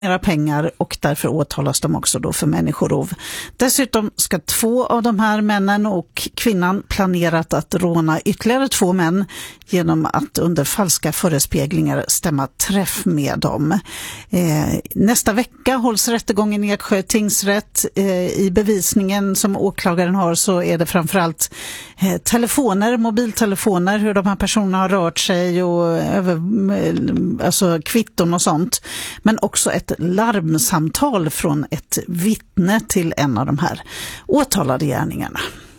pengar och därför åtalas de också då för människorov. Dessutom ska 2 av de här männen och kvinnan planerat att råna ytterligare 2 män genom att under falska förespeglingar stämma träff med dem. Nästa vecka hålls rättegången i Eksjö tingsrätt. I bevisningen som åklagaren har så är det framförallt mobiltelefoner, hur de här personerna har rört sig och alltså kvitton och sånt. Men också ett larmsamtal från ett vittne till en av de här åtalade gärningarna.